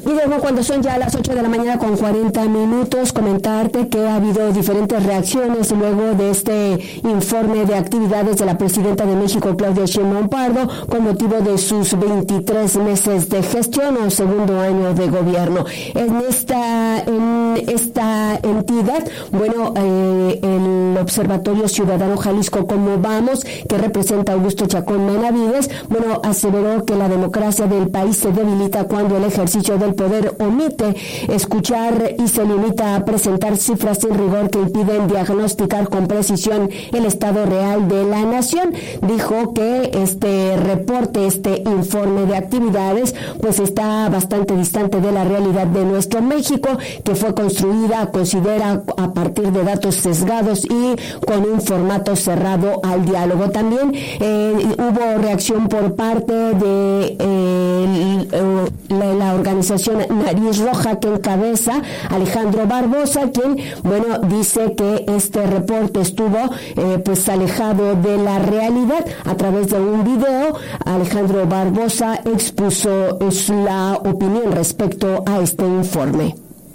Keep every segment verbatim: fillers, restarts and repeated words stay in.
Guillermo, cuando son ya las ocho de la mañana con cuarenta minutos, comentarte que ha habido diferentes reacciones luego de este informe de actividades de la presidenta de México, Claudia Sheinbaum Pardo, con motivo de sus veintitrés meses de gestión o segundo año de gobierno. En esta, en esta entidad, bueno, eh, el Observatorio Ciudadano Jalisco Cómo Vamos, que representa a Augusto Chacón Benavides, bueno, aseveró que la democracia del país se debilita cuando el ejercicio del poder omite escuchar y se limita a presentar cifras sin rigor que impiden diagnosticar con precisión el estado real de la nación. Dijo que este reporte, este informe de actividades, pues está bastante distante de la realidad de nuestro México, que fue construida, considera, a partir de datos sesgados y con un formato cerrado al diálogo. También eh, hubo reacción por parte de eh, la, la organización Nariz Roja, que encabeza Alejandro Barbosa, quien, bueno, dice que este reporte estuvo eh, pues alejado de la realidad. A través de un video, Alejandro Barbosa expuso es, la opinión respecto a este informe.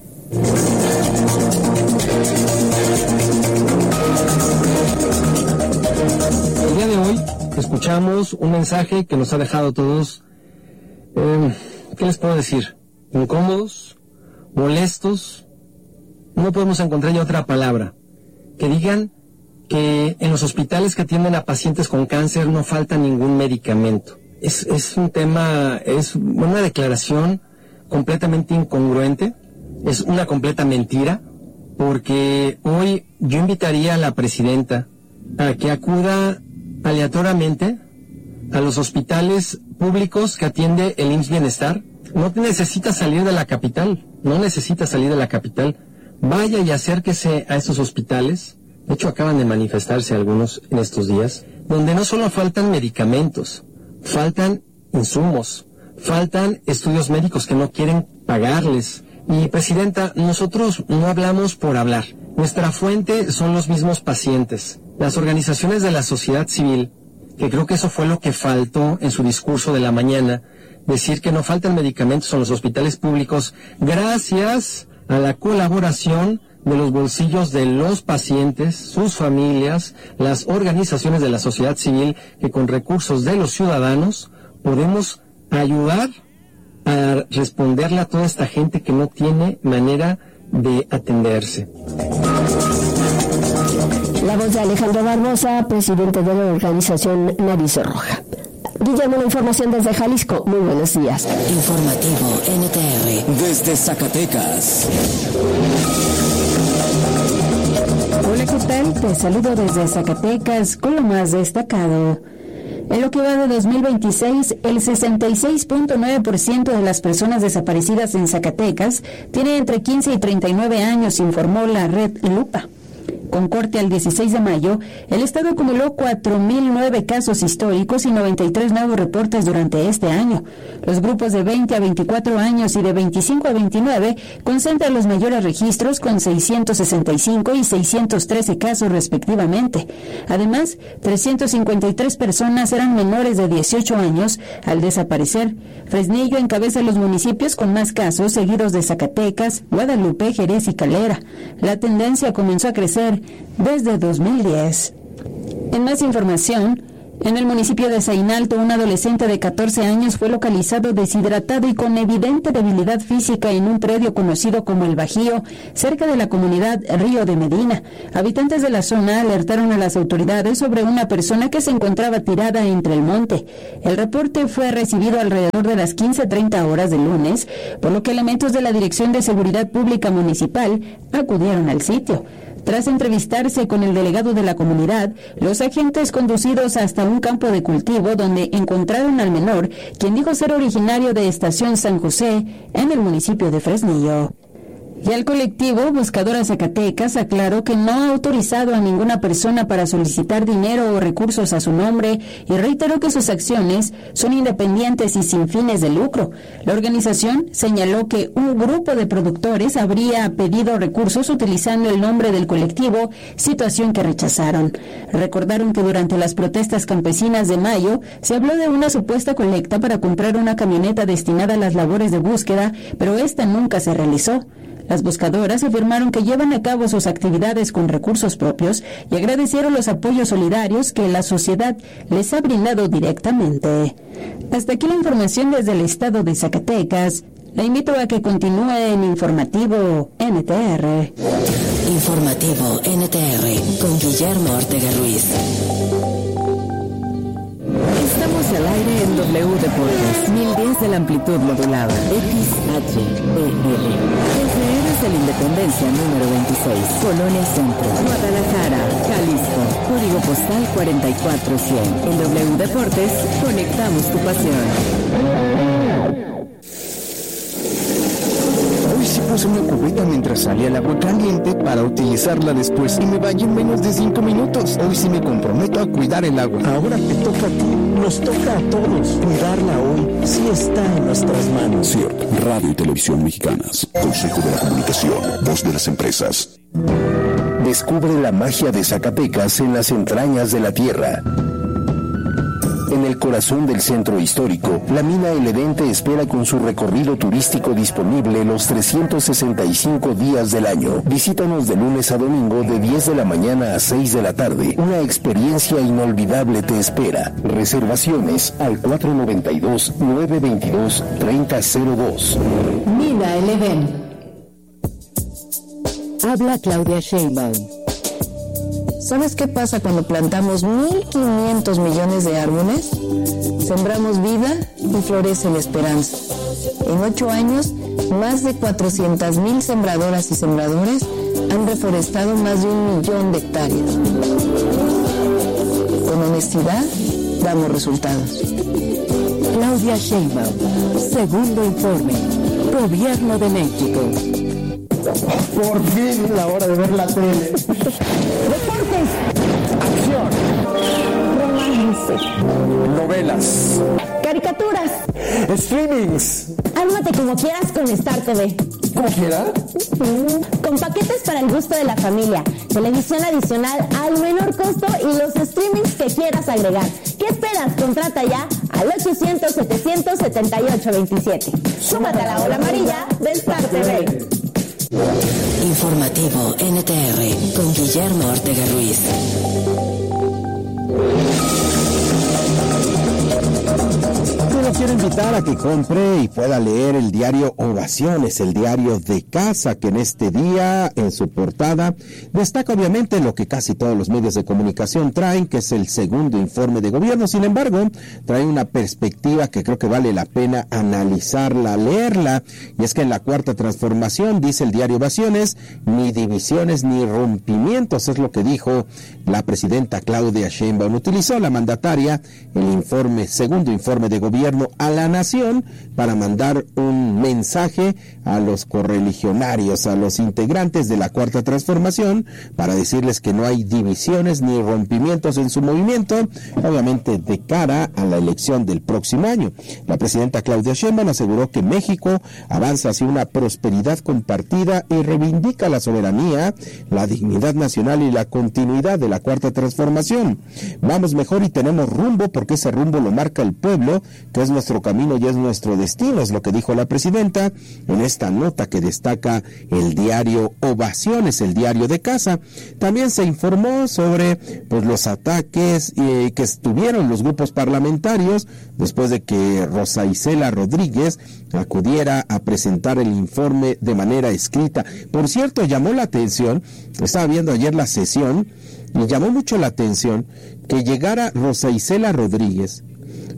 El día de hoy escuchamos un mensaje que nos ha dejado todos, eh, ¿qué les puedo decir? Incómodos, molestos. No podemos encontrar ya otra palabra. Que digan que en los hospitales que atienden a pacientes con cáncer no falta ningún medicamento. Es, es un tema, es una declaración completamente incongruente, es una completa mentira, porque hoy yo invitaría a la presidenta a que acuda aleatoriamente a los hospitales públicos que atiende el I M S S Bienestar. No necesita salir de la capital, no necesita salir de la capital. Vaya y acérquese a esos hospitales. De hecho, acaban de manifestarse algunos en estos días, donde no solo faltan medicamentos, faltan insumos, faltan estudios médicos que no quieren pagarles. Y, presidenta, nosotros no hablamos por hablar. Nuestra fuente son los mismos pacientes, las organizaciones de la sociedad civil, que creo que eso fue lo que faltó en su discurso de la mañana, decir que no faltan medicamentos en los hospitales públicos gracias a la colaboración de los bolsillos de los pacientes, sus familias, las organizaciones de la sociedad civil, que con recursos de los ciudadanos podemos ayudar a responderle a toda esta gente que no tiene manera de atenderse. La voz de Alejandro Barbosa, presidente de la organización Nariz Roja. Guillermo, la información desde Jalisco. Muy buenos días. Informativo N T R desde Zacatecas. Hola, ¿qué tal? Te saludo desde Zacatecas con lo más destacado. En lo que va de dos mil veintiséis, el sesenta y seis punto nueve por ciento de las personas desaparecidas en Zacatecas tiene entre quince y treinta y nueve años, informó la red Lupa. Con corte al dieciséis de mayo, el Estado acumuló cuatro mil nueve casos históricos y noventa y tres nuevos reportes durante este año. Los grupos de veinte a veinticuatro años y de veinticinco a veintinueve concentran los mayores registros con seiscientos sesenta y cinco y seiscientos trece casos respectivamente. Además, trescientas cincuenta y tres personas eran menores de dieciocho años al desaparecer. Fresnillo encabeza los municipios con más casos, seguidos de Zacatecas, Guadalupe, Jerez y Calera. La tendencia comenzó a crecer desde dos mil diez. En más información, en el municipio de Zainalto, un adolescente de catorce años fue localizado deshidratado y con evidente debilidad física en un predio conocido como El Bajío, cerca de la comunidad Río de Medina. Habitantes de la zona alertaron a las autoridades sobre una persona que se encontraba tirada entre el monte. El reporte fue recibido alrededor de las quince treinta horas del lunes, por lo que elementos de la Dirección de Seguridad Pública Municipal acudieron al sitio. Tras entrevistarse con el delegado de la comunidad, los agentes conducidos hasta un campo de cultivo donde encontraron al menor, quien dijo ser originario de Estación San José, en el municipio de Fresnillo. Y el colectivo Buscadora Zacatecas aclaró que no ha autorizado a ninguna persona para solicitar dinero o recursos a su nombre y reiteró que sus acciones son independientes y sin fines de lucro. La organización señaló que un grupo de productores habría pedido recursos utilizando el nombre del colectivo, situación que rechazaron. Recordaron que durante las protestas campesinas de mayo se habló de una supuesta colecta para comprar una camioneta destinada a las labores de búsqueda, pero esta nunca se realizó. Las buscadoras afirmaron que llevan a cabo sus actividades con recursos propios y agradecieron los apoyos solidarios que la sociedad les ha brindado directamente. Hasta aquí la información desde el estado de Zacatecas. La invito a que continúe en Informativo N T R. Informativo N T R con Guillermo Ortega Ruiz. Estamos al aire en W Deportes, mil diez de la amplitud modulada, X H B L. Desde Eres de la Independencia número veintiséis, Colonia Centro, Guadalajara, Jalisco, código postal cuarenta y cuatro cien. En W Deportes, conectamos tu pasión. Hoy sí puse una cubeta mientras salía el agua caliente para utilizarla después y me bañé en menos de cinco minutos. Hoy sí me comprometo a cuidar el agua. Ahora te toca a ti, nos toca a todos. Cuidarla hoy sí está en nuestras manos. C I R T, Radio y Televisión Mexicanas. Consejo de la Comunicación, voz de las empresas. Descubre la magia de Zacatecas en las entrañas de la tierra. En el corazón del centro histórico, la mina El Edén te espera con su recorrido turístico disponible los trescientos sesenta y cinco días del año. Visítanos de lunes a domingo de diez de la mañana a seis de la tarde. Una experiencia inolvidable te espera. Reservaciones al cuatro noventa y dos, nueve veintidós, treinta cero dos. Mina El Edén. Habla Claudia Sheinbaum. ¿Sabes qué pasa cuando plantamos mil quinientos millones de árboles? Sembramos vida y florece la esperanza. En ocho años, más de cuatrocientas mil sembradoras y sembradores han reforestado más de un millón de hectáreas. Con honestidad, damos resultados. Claudia Sheinbaum, segundo informe, Gobierno de México. Por fin la hora de ver la tele. Deportes. Acción. Romance. Novelas. Caricaturas. Streamings. Ármate como quieras con Star T V. ¿Cómo quiera? Con paquetes para el gusto de la familia, televisión adicional al menor costo y los streamings que quieras agregar. ¿Qué esperas? Contrata ya al ochocientos, setecientos setenta y ocho veintisiete. Súmate a la ola amarilla de Star T V. Informativo N T R con Guillermo Ortega Ruiz. Yo lo quiero invitar a que compre y pueda leer el diario Ovaciones, el diario de casa, que en este día, en su portada, destaca obviamente lo que casi todos los medios de comunicación traen, que es el segundo informe de gobierno. Sin embargo, trae una perspectiva que creo que vale la pena analizarla, leerla, y es que en la cuarta transformación, dice el diario Ovaciones, ni divisiones ni rompimientos, es lo que dijo la presidenta Claudia Sheinbaum. Utilizó la mandataria el informe, segundo informe de gobierno a la nación para mandar un mensaje a los correligionarios, a los integrantes de la cuarta transformación, para decirles que no hay divisiones ni rompimientos en su movimiento, obviamente de cara a la elección del próximo año. La presidenta Claudia Sheinbaum aseguró que México avanza hacia una prosperidad compartida y reivindica la soberanía, la dignidad nacional y la continuidad de la cuarta transformación. Vamos mejor y tenemos rumbo, porque ese rumbo lo marca el pueblo, que es nuestro camino y es nuestro destino, es lo que dijo la presidenta en esta nota que destaca el diario Ovaciones, el diario de casa. También se informó sobre pues los ataques eh, que tuvieron los grupos parlamentarios después de que Rosa Isela Rodríguez acudiera a presentar el informe de manera escrita. Por cierto, llamó la atención, estaba viendo ayer la sesión, y llamó mucho la atención que llegara Rosa Isela Rodríguez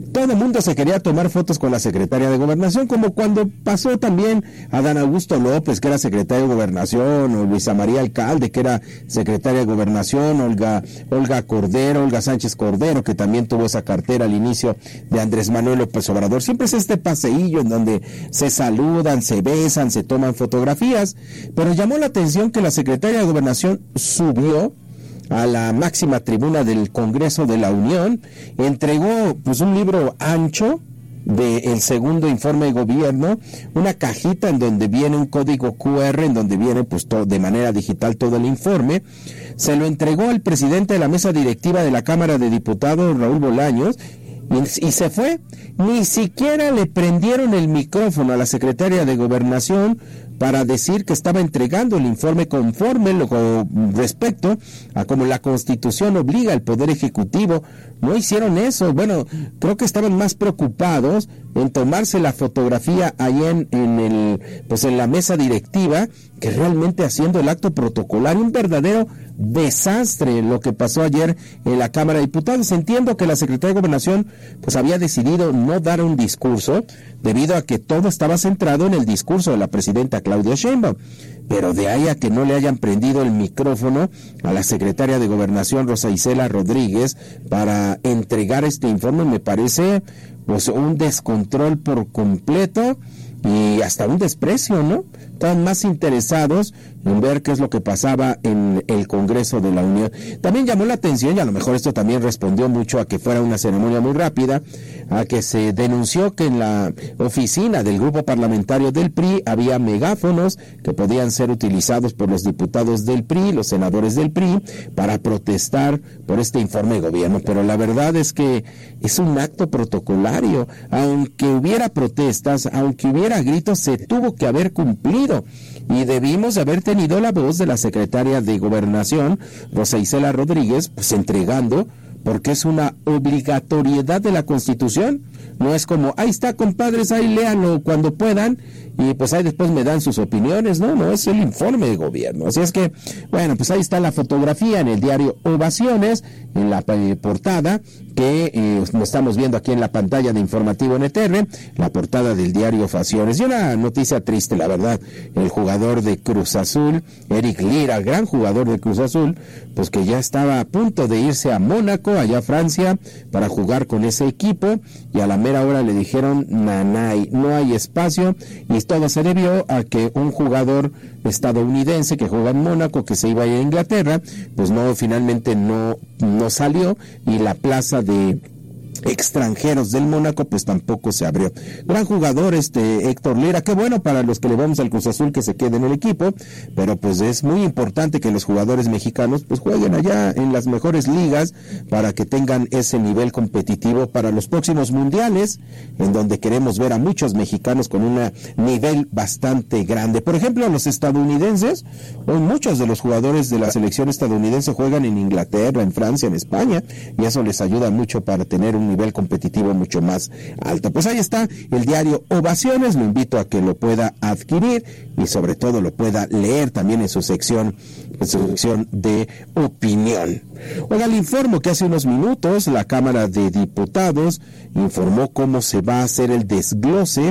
todo el mundo se quería tomar fotos con la secretaria de Gobernación, como cuando pasó también Adán Augusto López, que era secretario de Gobernación, o Luisa María Alcalde, que era secretaria de Gobernación, Olga, Olga Cordero, Olga Sánchez Cordero, que también tuvo esa cartera al inicio de Andrés Manuel López Obrador. Siempre es este paseillo en donde se saludan, se besan, se toman fotografías, pero llamó la atención que la secretaria de Gobernación subió a la máxima tribuna del Congreso de la Unión, entregó pues un libro ancho del segundo informe de gobierno, una cajita en donde viene un código cu erre, en donde viene pues todo, de manera digital todo el informe. Se lo entregó al presidente de la mesa directiva de la Cámara de Diputados, Raúl Bolaños, y, y se fue. Ni siquiera le prendieron el micrófono a la secretaria de Gobernación para decir que estaba entregando el informe conforme lo, con respecto a como la Constitución obliga al Poder Ejecutivo. No hicieron eso. Bueno, creo que estaban más preocupados en tomarse la fotografía ahí en, en el, pues en la mesa directiva, que realmente haciendo el acto protocolario. Un verdadero desastre lo que pasó ayer en la Cámara de Diputados. Entiendo que la Secretaría de Gobernación pues había decidido no dar un discurso debido a que todo estaba centrado en el discurso de la presidenta Claudia Sheinbaum, pero de ahí a que no le hayan prendido el micrófono a la secretaria de Gobernación, Rosa Isela Rodríguez, para entregar este informe, me parece pues un descontrol por completo y hasta un desprecio, ¿no? Estaban más interesados en ver qué es lo que pasaba en el Congreso de la Unión. También llamó la atención, y a lo mejor esto también respondió mucho a que fuera una ceremonia muy rápida, a que se denunció que en la oficina del grupo parlamentario del P R I había megáfonos que podían ser utilizados por los diputados del P R I, los senadores del P R I, para protestar por este informe de gobierno. Pero la verdad es que es un acto protocolario. Aunque hubiera protestas, aunque hubiera gritos, se tuvo que haber cumplido. Y debimos haber tenido la voz de la secretaria de Gobernación, Rosa Isela Rodríguez, pues entregando, porque es una obligatoriedad de la Constitución. No es como, ahí está, compadres, ahí léanlo cuando puedan, y pues ahí después me dan sus opiniones. No, no, es el informe de gobierno. Así es que, bueno, pues ahí está la fotografía en el diario Ovaciones, en la eh, portada, que eh, estamos viendo aquí en la pantalla de Informativo N T R, la portada del diario Ovaciones. Y una noticia triste, la verdad, el jugador de Cruz Azul, Eric Lira, gran jugador de Cruz Azul, pues que ya estaba a punto de irse a Mónaco, allá a Francia, para jugar con ese equipo, y a la mera hora le dijeron, nanay, no hay espacio, y todo se debió a que un jugador estadounidense que juega en Mónaco, que se iba a ir a Inglaterra, pues no, finalmente no, no salió, y la plaza de extranjeros del Mónaco pues tampoco se abrió. Gran jugador este Héctor Lira, qué bueno para los que le vamos al Cruz Azul que se quede en el equipo, pero pues es muy importante que los jugadores mexicanos pues jueguen allá en las mejores ligas para que tengan ese nivel competitivo para los próximos mundiales, en donde queremos ver a muchos mexicanos con un nivel bastante grande. Por ejemplo, los estadounidenses, hoy muchos de los jugadores de la selección estadounidense juegan en Inglaterra, en Francia, en España, y eso les ayuda mucho para tener un nivel competitivo mucho más alto. Pues ahí está el diario Ovaciones, lo invito a que lo pueda adquirir y sobre todo lo pueda leer también en su sección, en su sección de opinión. Oiga, le informo que hace unos minutos la Cámara de Diputados informó cómo se va a hacer el desglose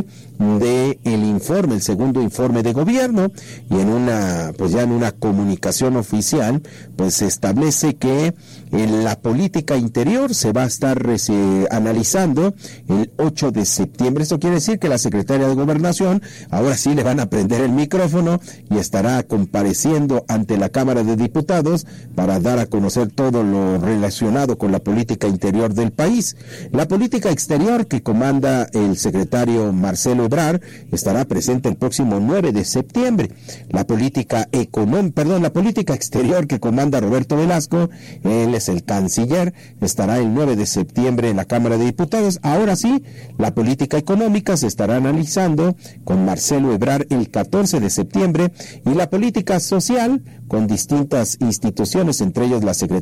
de el informe, el segundo informe de gobierno, y en una, pues ya en una comunicación oficial, pues se establece que en la política interior se va a estar eh, analizando el ocho de septiembre. Esto quiere decir que la secretaria de Gobernación ahora sí le van a prender el micrófono y estará compareciendo ante la Cámara de Diputados para dar a conocer todo lo relacionado con la política interior del país. La política exterior que comanda el secretario Marcelo Ebrard estará presente el próximo nueve de septiembre. La política económica, perdón, la política exterior que comanda Roberto Velasco, él es el canciller, estará el nueve de septiembre en la Cámara de Diputados. Ahora sí, la política económica se estará analizando con Marcelo Ebrard el catorce de septiembre, y la política social con distintas instituciones, entre ellos la Secretaría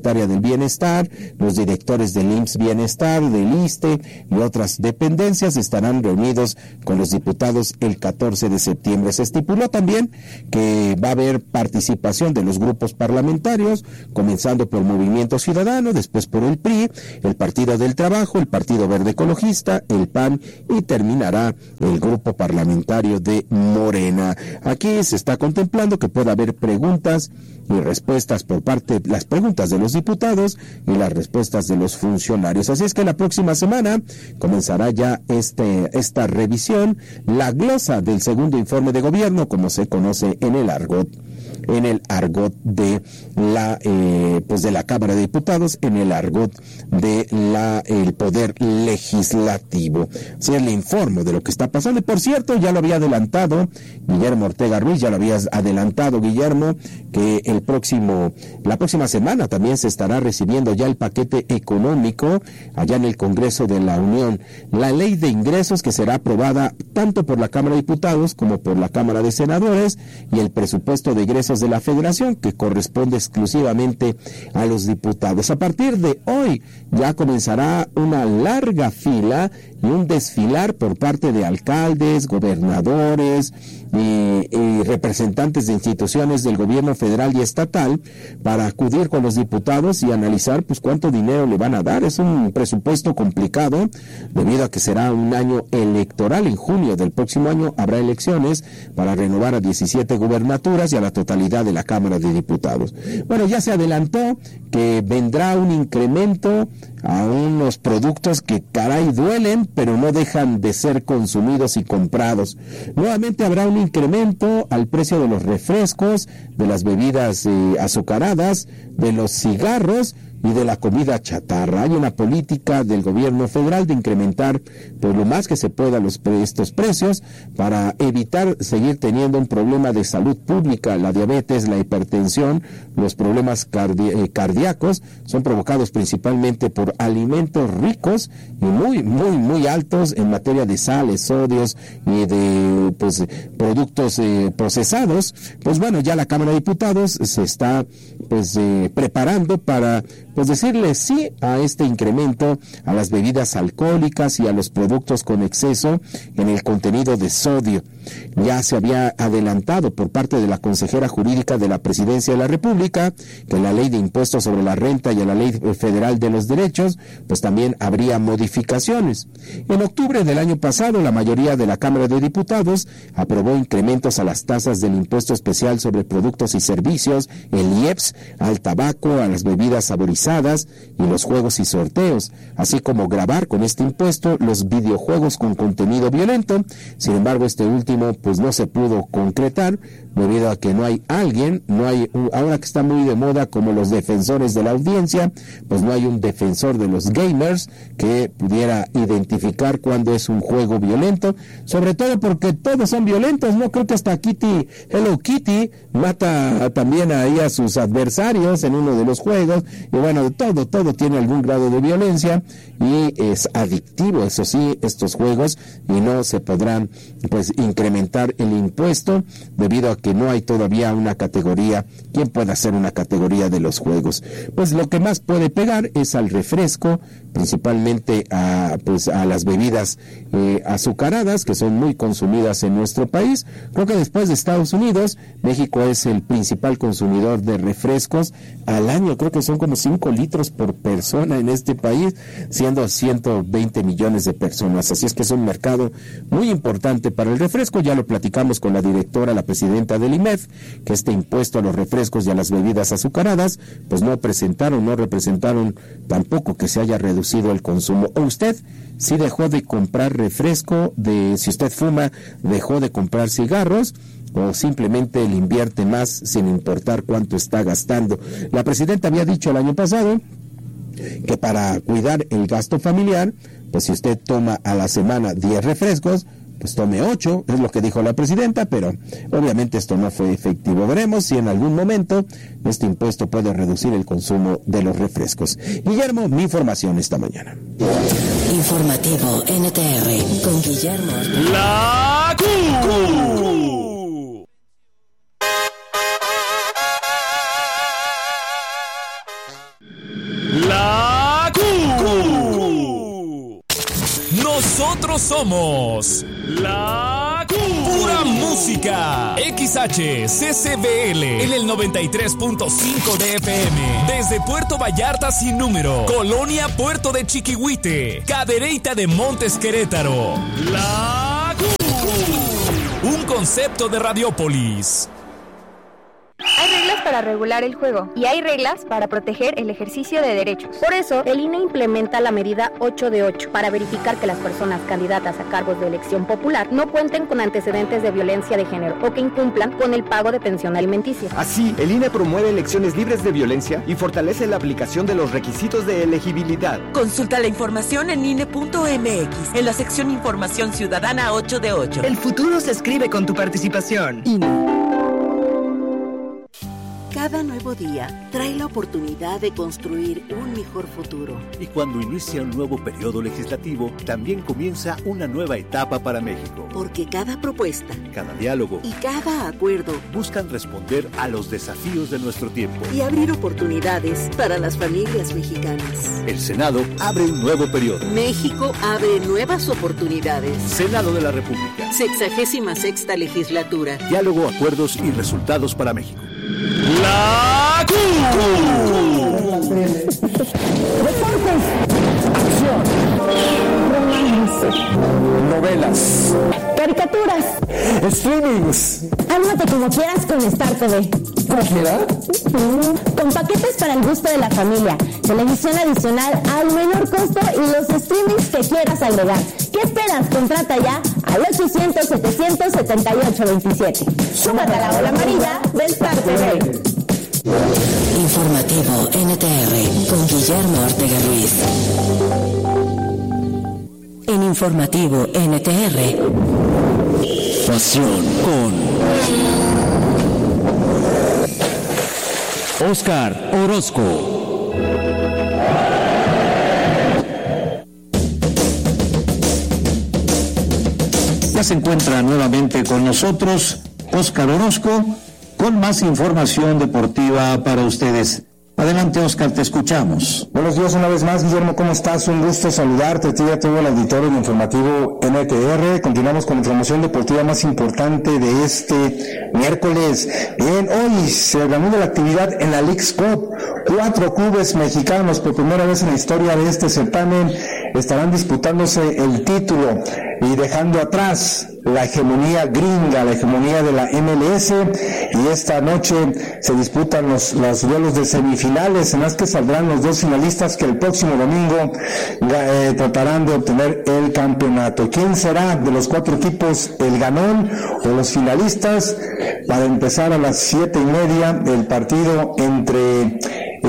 Secretaria del Bienestar, los directores del I M S S Bienestar, del I S S S T e y otras dependencias estarán reunidos con los diputados el catorce de septiembre. Se estipuló también que va a haber participación de los grupos parlamentarios, comenzando por Movimiento Ciudadano, después por el P R I, el Partido del Trabajo, el Partido Verde Ecologista, el P A N y terminará el grupo parlamentario de Morena. Aquí se está contemplando que pueda haber preguntas y respuestas por parte, las preguntas de los diputados y las respuestas de los funcionarios. Así es que la próxima semana comenzará ya este, esta revisión, la glosa del segundo informe de gobierno, como se conoce en el argot, en el argot de la, eh, pues de la Cámara de Diputados, en el argot de la, el Poder Legislativo. Así es, le informo de lo que está pasando. Y por cierto, ya lo había adelantado Guillermo Ortega Ruiz, ya lo habías adelantado, Guillermo, que el próximo, la próxima semana también se estará recibiendo ya el paquete económico allá en el Congreso de la Unión. La ley de ingresos que será aprobada tanto por la Cámara de Diputados como por la Cámara de Senadores, y el presupuesto de ingresos de la Federación, que corresponde exclusivamente a los diputados. A partir de hoy ya comenzará una larga fila y un desfilar por parte de alcaldes, gobernadores y, y representantes de instituciones del gobierno federal y estatal para acudir con los diputados y analizar pues cuánto dinero le van a dar. Es un presupuesto complicado debido a que será un año electoral. En junio del próximo año habrá elecciones para renovar a diecisiete gubernaturas y a la totalidad de la Cámara de Diputados. Bueno, ya se adelantó que vendrá un incremento a unos productos que caray duelen, pero no dejan de ser consumidos y comprados. Nuevamente habrá un incremento al precio de los refrescos, de las bebidas eh, azucaradas, de los cigarros y de la comida chatarra. Hay una política del gobierno federal de incrementar pues lo más que se pueda los pre- estos precios para evitar seguir teniendo un problema de salud pública. La diabetes, la hipertensión, los problemas cardi- eh, cardíacos son provocados principalmente por alimentos ricos y muy, muy, muy altos en materia de sales, sodios y de pues productos eh, procesados. Pues bueno, ya la Cámara de Diputados se está pues eh, preparando para pues decirle sí a este incremento a las bebidas alcohólicas y a los productos con exceso en el contenido de sodio. Ya se había adelantado por parte de la consejera jurídica de la Presidencia de la República que la Ley de Impuestos sobre la Renta y a la Ley Federal de los Derechos pues también habría modificaciones. En octubre del año pasado, la mayoría de la Cámara de Diputados aprobó incrementos a las tasas del Impuesto Especial sobre Productos y Servicios, el I E P S, al tabaco, a las bebidas saborizadas y los juegos y sorteos, así como gravar con este impuesto los videojuegos con contenido violento. Sin embargo, este último pues no se pudo concretar debido a que no hay alguien, no hay, ahora que está muy de moda como los defensores de la audiencia, pues no hay un defensor de los gamers que pudiera identificar cuándo es un juego violento, sobre todo porque todos son violentos, ¿no? Creo que hasta Kitty, Hello Kitty, mata también ahí a sus adversarios en uno de los juegos, y bueno, todo, todo tiene algún grado de violencia y es adictivo, eso sí, estos juegos, y no se podrán pues incrementar el impuesto debido a que no hay todavía una categoría, ¿quién puede hacer una categoría de los juegos? Pues lo que más puede pegar es al refresco, principalmente a pues a las bebidas eh, azucaradas que son muy consumidas en nuestro país. Creo que después de Estados Unidos, México es el principal consumidor de refrescos al año. Creo que son como cinco litros por persona en este país, siendo ciento veinte millones de personas. Así es que es un mercado muy importante para el refresco. Ya lo platicamos con la directora, la presidenta del I M E F, que este impuesto a los refrescos y a las bebidas azucaradas pues no presentaron, no representaron tampoco que se haya reducido el consumo. ¿O usted si dejó de comprar refresco? De si usted fuma, dejó de comprar cigarros, o simplemente le invierte más sin importar cuánto está gastando. La presidenta había dicho el año pasado que para cuidar el gasto familiar, pues si usted toma a la semana diez refrescos, pues tome ocho, es lo que dijo la presidenta, pero obviamente esto no fue efectivo. Veremos si en algún momento este impuesto puede reducir el consumo de los refrescos. Guillermo, mi información esta mañana. Informativo N T R con Guillermo. La Q. somos la Pura Música. X H C C B L en el noventa y tres punto cinco de F M. Desde Puerto Vallarta sin número, Colonia Puerto de Chiquihuite, Cadereyta de Montes Querétaro. La Un concepto de Radiópolis. Hay reglas para regular el juego y hay reglas para proteger el ejercicio de derechos. Por eso, el I N E implementa la medida ocho de ocho para verificar que las personas candidatas a cargos de elección popular no cuenten con antecedentes de violencia de género o que incumplan con el pago de pensión alimenticia. Así, el I N E promueve elecciones libres de violencia y fortalece la aplicación de los requisitos de elegibilidad. Consulta la información en I N E punto M X, en la sección Información Ciudadana ocho de ocho. El futuro se escribe con tu participación. I N E. Cada nuevo día trae la oportunidad de construir un mejor futuro. Y cuando inicia un nuevo periodo legislativo, también comienza una nueva etapa para México. Porque cada propuesta, cada diálogo y cada acuerdo buscan responder a los desafíos de nuestro tiempo y abrir oportunidades para las familias mexicanas. El Senado abre un nuevo periodo. México abre nuevas oportunidades. Senado de la República. Sexagésima sexta legislatura. Diálogo, acuerdos y resultados para México. La Q. Deportes, acción, romance, novelas, caricaturas, streamings. Ármate como quieras con Star T V. ¿Cómo quieras? Con paquetes para el gusto de la familia, televisión adicional al menor costo y los streamings que quieras agregar. ¿Qué esperas? Contrata ya al ochocientos, setecientos setenta y ocho veintisiete. Súmate a la ola amarilla de Star T V. Informativo N T R con Guillermo Ortega Ruiz. En Informativo N T R, Pasión con Oscar Orozco. Ya se encuentra nuevamente con nosotros Oscar Orozco con más información deportiva para ustedes. Adelante, Oscar, te escuchamos. Buenos días una vez más, Guillermo, ¿cómo estás? Un gusto saludarte, a ti y a todo el auditorio de Informativo N T R. Continuamos con la información deportiva más importante de este miércoles. Bien, hoy se reanuda la actividad en la Leagues Cup. Cuatro clubes mexicanos, por primera vez en la historia de este certamen, estarán disputándose el título y dejando atrás la hegemonía gringa, la hegemonía de la M L S, y esta noche se disputan los, los duelos de semifinales, en las que saldrán los dos finalistas que el próximo domingo eh, tratarán de obtener el campeonato. ¿Quién será de los cuatro equipos el ganón o los finalistas? Para empezar a las siete y media el partido entre eh,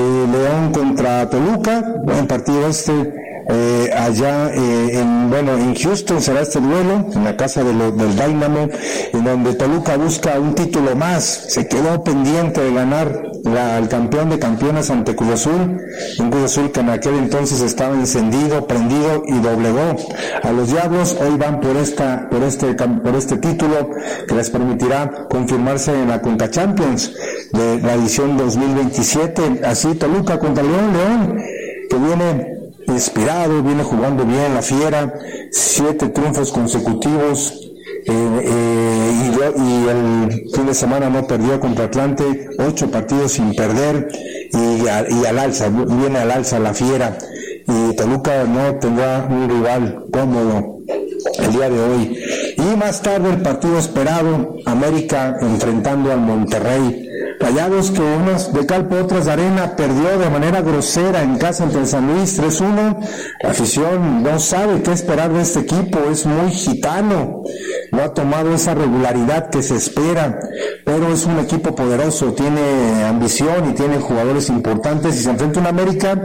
León contra Toluca, el partido este Eh, allá eh, en bueno en Houston será este duelo, en la casa de lo, del Dynamo, en donde Toluca busca un título más. Se quedó pendiente de ganar la, el campeón de campeones ante Cruz Azul, un Cruz Azul que en aquel entonces estaba encendido, prendido y doblegó a los Diablos. Hoy van por esta por este por este título que les permitirá confirmarse en la Conca Champions de la edición dos mil veintisiete. Así Toluca contra León, León que viene inspirado, viene jugando bien la Fiera, siete triunfos consecutivos, eh, eh, y, y el fin de semana no perdió contra Atlante, ocho partidos sin perder, y, a, y al alza, viene al alza la Fiera, y Toluca no tendrá un rival cómodo el día de hoy. Y más tarde el partido esperado, América enfrentando al Monterrey. Rayados que unas de cal por otras de arena perdió de manera grosera en casa ante el San Luis tres uno. La afición no sabe qué esperar de este equipo, es muy gitano, no ha tomado esa regularidad que se espera, pero es un equipo poderoso, tiene ambición y tiene jugadores importantes, y se enfrenta a un América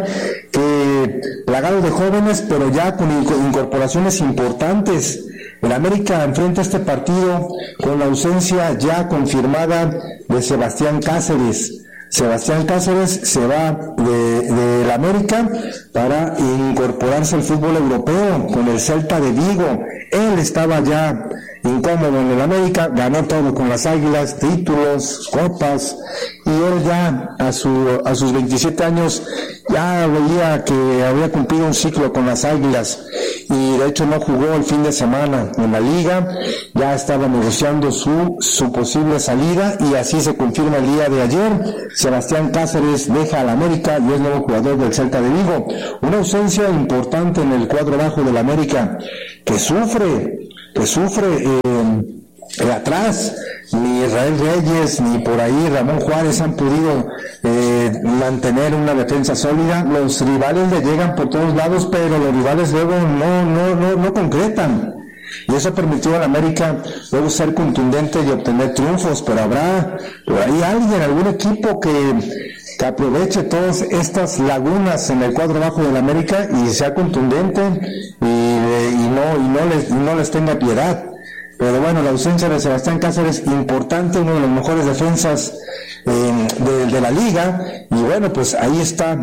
que plagado de jóvenes, pero ya con incorporaciones importantes. El América enfrenta este partido con la ausencia ya confirmada de Sebastián Cáceres. Sebastián Cáceres se va de, de la América para incorporarse al fútbol europeo con el Celta de Vigo. Él estaba ya incómodo en el América, ganó todo con las Águilas, títulos, copas, y él ya a su a sus veintisiete años ya veía que había cumplido un ciclo con las Águilas, y de hecho no jugó el fin de semana en la liga, ya estaba negociando su su posible salida, y así se confirma el día de ayer. Sebastián Cáceres deja al América y es nuevo jugador del Celta de Vigo. Una ausencia importante en el cuadro bajo del América, que sufre que sufre eh, de atrás. Ni Israel Reyes ni por ahí Ramón Juárez han podido eh, mantener una defensa sólida. Los rivales le llegan por todos lados, pero los rivales luego no no no, no concretan, y eso permitió al América luego ser contundente y obtener triunfos. Pero habrá por ahí alguien, algún equipo que, que aproveche todas estas lagunas en el cuadro bajo del América y sea contundente y, y no y no les y no les tenga piedad. Pero bueno, la ausencia de Sebastián Cáceres, importante, uno de los mejores defensas eh, de, de la liga, y bueno, pues ahí está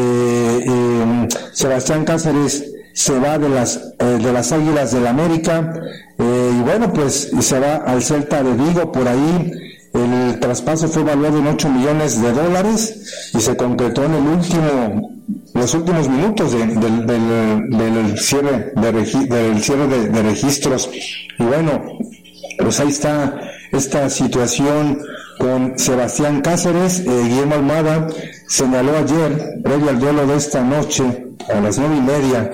eh, eh, Sebastián Cáceres se va de las eh, de las Águilas del América, eh, y bueno, pues se va al Celta de Vigo. Por ahí el traspaso fue valuado en ocho millones de dólares y se concretó en el último los últimos minutos de, de, de, de, del cierre de regi, del cierre de, de registros. Y bueno, pues ahí está esta situación con Sebastián Cáceres. eh, Guillermo Almada señaló ayer, previo al duelo de esta noche a las nueve y media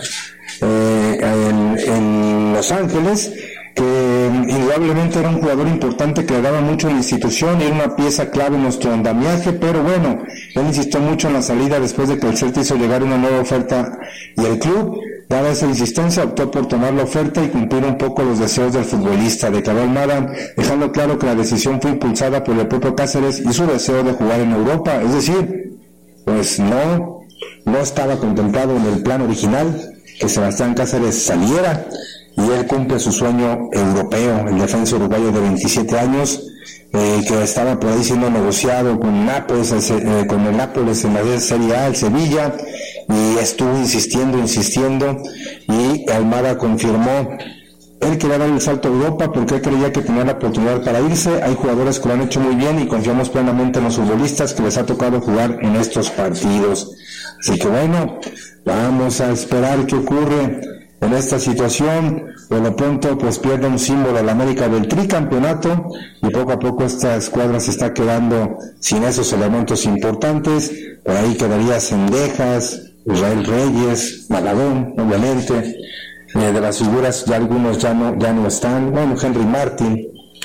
eh, en, en Los Ángeles, que indudablemente era un jugador importante que le daba mucho a la institución y era una pieza clave en nuestro andamiaje, pero bueno, él insistió mucho en la salida después de que el Celta hizo llegar una nueva oferta, y el club, dada esa insistencia, optó por tomar la oferta y cumplir un poco los deseos del futbolista, declaró Almada, dejando claro que la decisión fue impulsada por el propio Cáceres y su deseo de jugar en Europa. Es decir, pues no, no estaba contemplado en el plan original que Sebastián Cáceres saliera, y él cumple su sueño europeo. El defensa uruguayo de veintisiete años, eh, que estaba por ahí siendo negociado con Nápoles, eh, con el Nápoles en la Serie A, el Sevilla, y estuvo insistiendo, insistiendo, y Almada confirmó, él quería dar el salto a Europa porque él creía que tenía la oportunidad para irse. Hay jugadores que lo han hecho muy bien y confiamos plenamente en los futbolistas que les ha tocado jugar en estos partidos. Así que bueno, vamos a esperar qué ocurre en esta situación. Por lo pronto, pues pierde un símbolo el América del tricampeonato, y poco a poco esta escuadra se está quedando sin esos elementos importantes. Por ahí quedaría Cendejas, Israel Reyes, Malagón, obviamente. Eh, de las figuras ya algunos ya no ya no están. Bueno, Henry Martin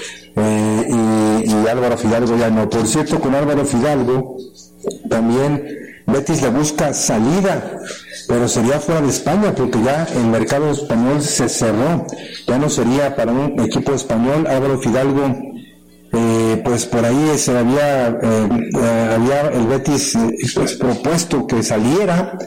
eh, y, y Álvaro Fidalgo ya no. Por cierto, con Álvaro Fidalgo también Betis le busca salida, pero sería fuera de España, porque ya el mercado español se cerró, ya no sería para un equipo español. Álvaro Fidalgo, eh, pues por ahí se había, eh, eh, había el Betis eh, pues, propuesto que saliera,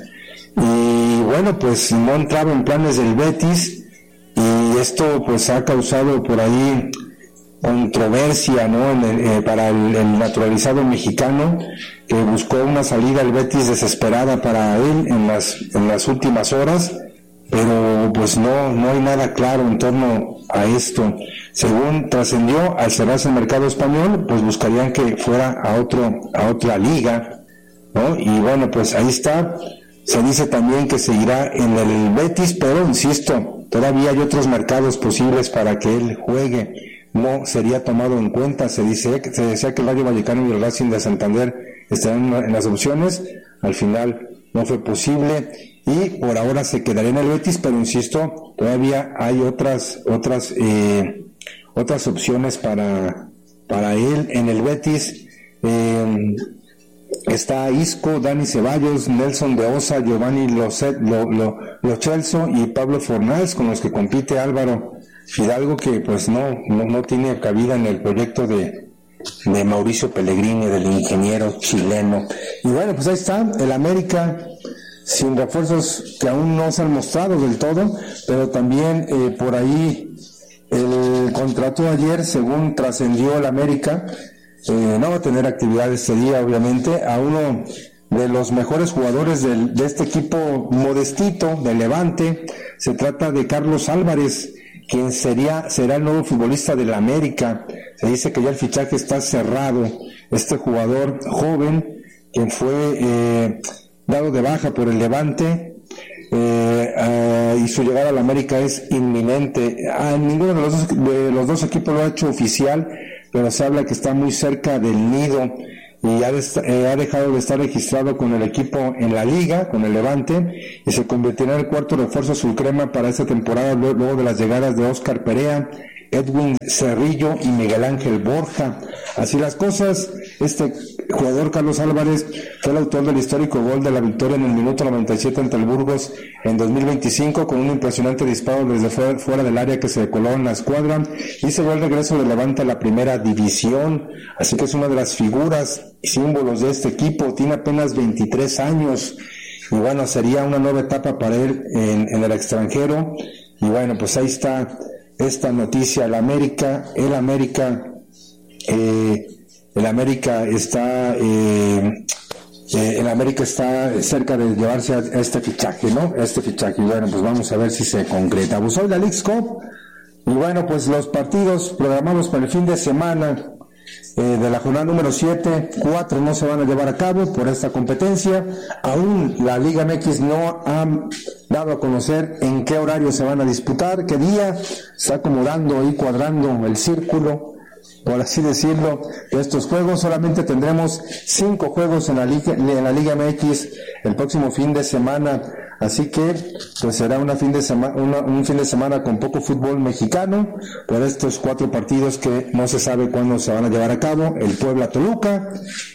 y bueno, pues no entraba en planes del Betis, y esto pues ha causado por ahí controversia, ¿no? En el, eh, para el, el naturalizado mexicano, que buscó una salida al Betis desesperada para él en las en las últimas horas, pero pues no no hay nada claro en torno a esto. Según trascendió, al cerrarse el mercado español, pues buscarían que fuera a otro a otra liga, ¿no? Y bueno, pues ahí está. Se dice también que seguirá en el Betis, pero insisto, todavía hay otros mercados posibles para que él juegue. No sería tomado en cuenta. Se dice, se decía que el Rayo Vallecano y el Racing de Santander estarán en las opciones. Al final no fue posible y por ahora se quedaría en el Betis, pero insisto, todavía hay otras otras eh, otras opciones para para él en el Betis. Eh, está Isco, Dani Ceballos, Nelson de Osa, Giovanni Lo, Lo, Lo, Lo Celso y Pablo Fornals, con los que compite Álvaro Fidalgo, que pues no, no, no tiene cabida en el proyecto de, de Mauricio Pellegrini, del ingeniero chileno. Y bueno, pues ahí está, el América sin refuerzos que aún no se han mostrado del todo, pero también eh, por ahí el contrato ayer, según trascendió el América, eh, no va a tener actividad este día, obviamente, a uno de los mejores jugadores del, de este equipo modestito, de Levante. Se trata de Carlos Álvarez, quien sería será el nuevo futbolista del América. Se dice que ya el fichaje está cerrado. Este jugador joven, quien fue eh, dado de baja por el Levante, eh, eh, y su llegada al América es inminente. Ah, ninguno de los, dos, de los dos equipos lo ha hecho oficial, pero se habla que está muy cerca del nido y ha, de, eh, ha dejado de estar registrado con el equipo en la liga, con el Levante, y se convertirá en el cuarto refuerzo azul crema para esta temporada, luego de las llegadas de Óscar Perea, Edwin Cerrillo y Miguel Ángel Borja. Así las cosas, este jugador Carlos Álvarez fue el autor del histórico gol de la victoria en el minuto noventa y siete ante el Burgos en dos mil veinticinco, con un impresionante disparo desde fuera, fuera del área que se decoló en la escuadra, y se ve el regreso de Levante a la primera división. Así que es una de las figuras y símbolos de este equipo. Tiene apenas veintitrés años y bueno, sería una nueva etapa para él en, en el extranjero. Y bueno, pues ahí está esta noticia. El América, el América, eh, el América está, eh, eh, el América está cerca de llevarse a, a este fichaje, ¿no? A este fichaje. Y bueno, pues vamos a ver si se concreta. Pues hoy la Leagues Cup, y bueno, pues los partidos programados para el fin de semana eh, de la jornada número siete, cuatro no se van a llevar a cabo por esta competencia. Aún la Liga M X no ha dado a conocer en qué horario se van a disputar, qué día. Está acomodando y cuadrando el círculo, por así decirlo, de estos juegos. Solamente tendremos cinco juegos en la Liga, en la Liga M X el próximo fin de semana. Así que pues será una fin de semana, una, un fin de semana con poco fútbol mexicano por estos cuatro partidos que no se sabe cuándo se van a llevar a cabo: el Puebla Toluca,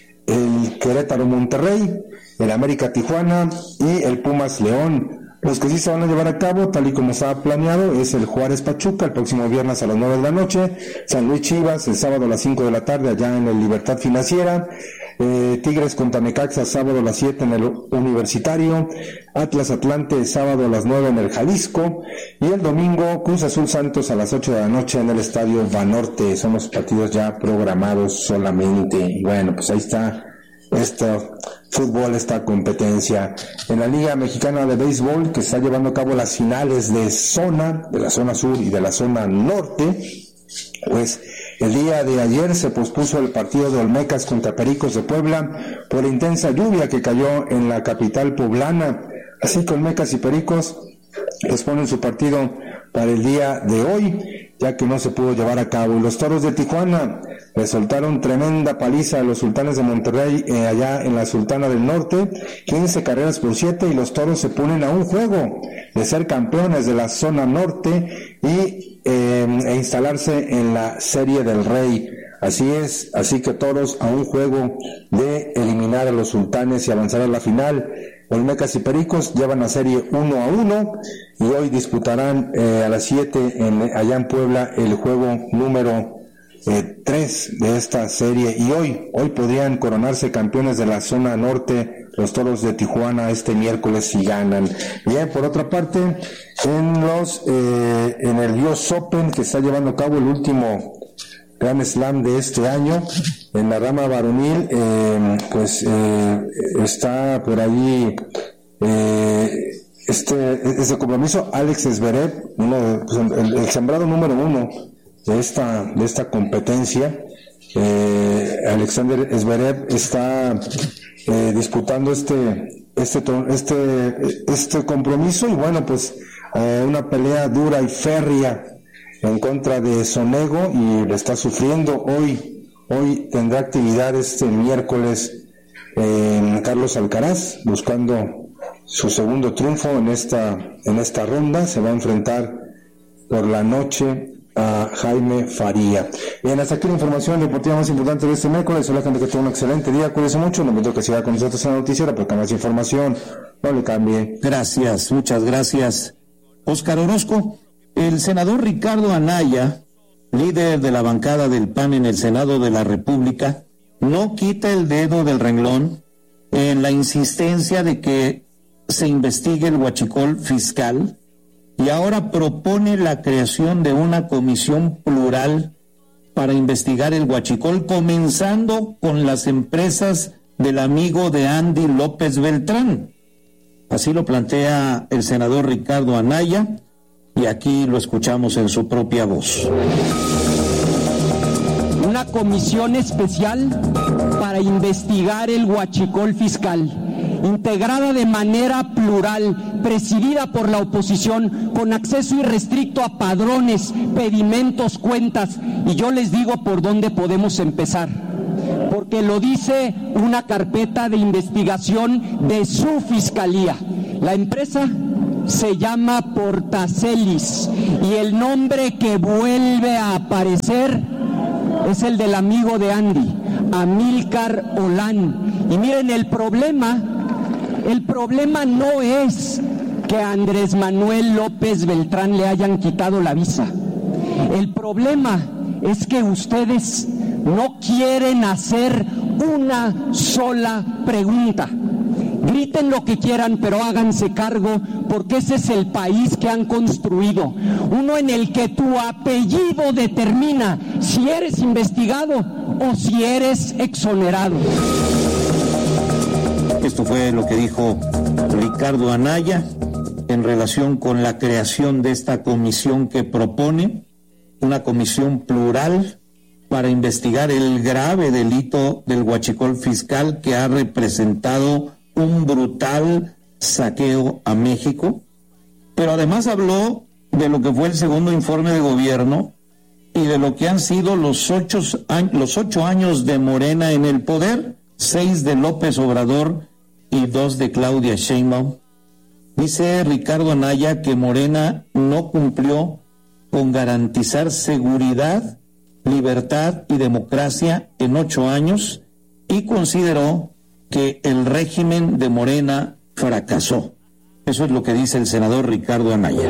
el Querétaro Monterrey, el América Tijuana y el Pumas León. Los que sí se van a llevar a cabo, tal y como estaba planeado, es el Juárez Pachuca el próximo viernes a las nueve de la noche, San Luis Chivas el sábado a las cinco de la tarde allá en el Libertad Financiera, eh, Tigres contra Necaxa sábado a las siete en el Universitario, Atlas Atlante el sábado a las nueve en el Jalisco, y el domingo Cruz Azul Santos a las ocho de la noche en el Estadio Banorte. Son los partidos ya programados solamente. Y bueno, pues ahí está este fútbol, esta competencia. En la Liga Mexicana de Béisbol, que está llevando a cabo las finales de zona, de la zona sur y de la zona norte, pues el día de ayer se pospuso el partido de Olmecas contra Pericos de Puebla por la intensa lluvia que cayó en la capital poblana. Así que Olmecas y Pericos posponen su partido para el día de hoy, ya que no se pudo llevar a cabo. Y los Toros de Tijuana le soltaron tremenda paliza a los Sultanes de Monterrey, eh, allá en la Sultana del Norte, quince carreras por siete, y los Toros se ponen a un juego de ser campeones de la zona norte y eh, e instalarse en la Serie del Rey. Así es, así que Toros a un juego de eliminar a los Sultanes y avanzar a la final. Olmecas y Pericos llevan la serie uno a uno y hoy disputarán eh, a las siete en, allá en Puebla el juego número eh, tres de esta serie, y hoy, hoy podrían coronarse campeones de la zona norte los Toros de Tijuana este miércoles si ganan. Bien, por otra parte, en los eh, en el U S Open, que está llevando a cabo el último Grand Slam de este año, en la rama varonil, eh, pues eh, está por ahí eh, este este compromiso. Alex Zverev, uno de, pues, el, el sembrado número uno de esta de esta competencia, eh, Alexander Zverev está eh, disputando este este este este compromiso, y bueno, pues eh, una pelea dura y férrea en contra de Sonego, y le está sufriendo. Hoy hoy tendrá actividad este miércoles en Carlos Alcaraz, buscando su segundo triunfo en esta en esta ronda. Se va a enfrentar por la noche a Jaime Faría. Bien, hasta aquí la información deportiva más importante de este miércoles. Hola, gente, que tenga un excelente día, cuídense mucho. No me invito que siga con nosotros en la noticiera, porque más información no le cambie. Gracias, muchas gracias, Óscar Orozco. El senador Ricardo Anaya, líder de la bancada del P A N en el Senado de la República, no quita el dedo del renglón en la insistencia de que se investigue el huachicol fiscal, y ahora propone la creación de una comisión plural para investigar el huachicol, comenzando con las empresas del amigo de Andy López Beltrán. Así lo plantea el senador Ricardo Anaya, y aquí lo escuchamos en su propia voz. Una comisión especial para investigar el huachicol fiscal, integrada de manera plural, presidida por la oposición, con acceso irrestricto a padrones, pedimentos, cuentas, y yo les digo por dónde podemos empezar, porque lo dice una carpeta de investigación de su fiscalía. La empresa se llama Portacelis y el nombre que vuelve a aparecer es el del amigo de Andy, Amílcar Olán. Y miren, el problema, el problema no es que a Andrés Manuel López Beltrán le hayan quitado la visa. El problema es que ustedes no quieren hacer una sola pregunta. Griten lo que quieran, pero háganse cargo, porque ese es el país que han construido. Uno en el que tu apellido determina si eres investigado o si eres exonerado. Esto fue lo que dijo Ricardo Anaya en relación con la creación de esta comisión que propone, una comisión plural para investigar el grave delito del huachicol fiscal que ha representado un brutal saqueo a México, pero además habló de lo que fue el segundo informe de gobierno y de lo que han sido los ocho, los ocho años de Morena en el poder, seis de López Obrador y dos de Claudia Sheinbaum. Dice Ricardo Anaya que Morena no cumplió con garantizar seguridad, libertad y democracia en ocho años y consideró que el régimen de Morena fracasó. Eso es lo que dice el senador Ricardo Anaya.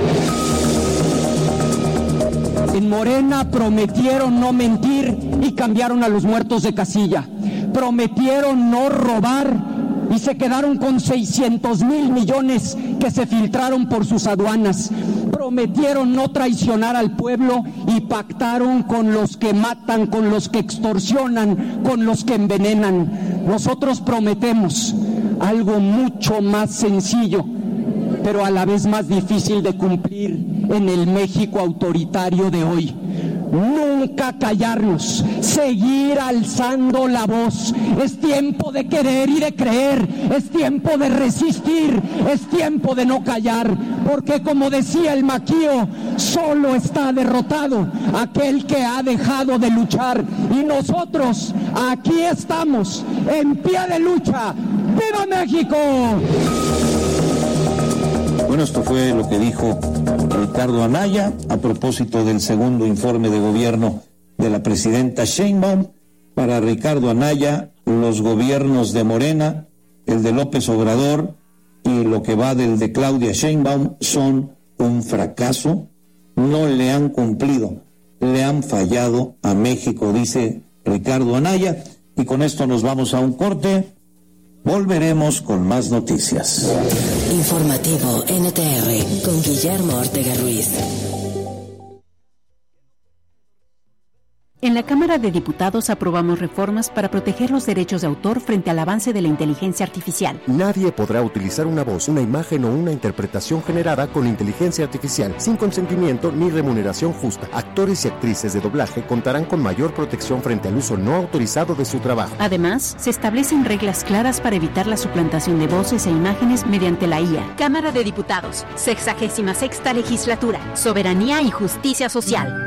En Morena prometieron no mentir y cambiaron a los muertos de casilla. Prometieron no robar y se quedaron con seiscientos mil millones que se filtraron por sus aduanas. Prometieron no traicionar al pueblo y pactaron con los que matan, con los que extorsionan, con los que envenenan. Nosotros prometemos algo mucho más sencillo, pero a la vez más difícil de cumplir en el México autoritario de hoy. Nunca callarnos, seguir alzando la voz. Es tiempo de querer y de creer, es tiempo de resistir, es tiempo de no callar, porque como decía el Maquío, solo está derrotado aquel que ha dejado de luchar, y nosotros aquí estamos, en pie de lucha. ¡Viva México! Bueno, esto fue lo que dijo Ricardo Anaya a propósito del segundo informe de gobierno de la presidenta Sheinbaum. Para Ricardo Anaya, los gobiernos de Morena, el de López Obrador y lo que va del de Claudia Sheinbaum son un fracaso. No le han cumplido, le han fallado a México, dice Ricardo Anaya. Y con esto nos vamos a un corte. Volveremos con más noticias. Informativo N T R con Guillermo Ortega Ruiz. En la Cámara de Diputados aprobamos reformas para proteger los derechos de autor frente al avance de la inteligencia artificial. Nadie podrá utilizar una voz, una imagen o una interpretación generada con inteligencia artificial sin consentimiento ni remuneración justa. Actores y actrices de doblaje contarán con mayor protección frente al uso no autorizado de su trabajo. Además, se establecen reglas claras para evitar la suplantación de voces e imágenes mediante la I A. Cámara de Diputados, sexagésima sexta legislatura, soberanía y justicia social.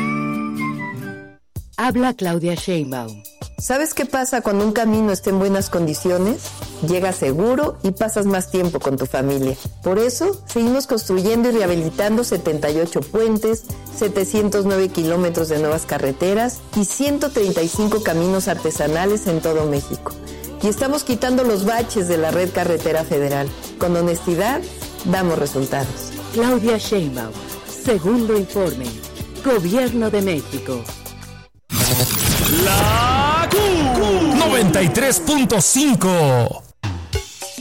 Habla Claudia Sheinbaum. ¿Sabes qué pasa cuando un camino está en buenas condiciones? Llegas seguro y pasas más tiempo con tu familia. Por eso, seguimos construyendo y rehabilitando setenta y ocho puentes, setecientos nueve kilómetros de nuevas carreteras y ciento treinta y cinco caminos artesanales en todo México. Y estamos quitando los baches de la red carretera federal. Con honestidad, damos resultados. Claudia Sheinbaum, segundo informe. Gobierno de México. La Q noventa y tres punto cinco.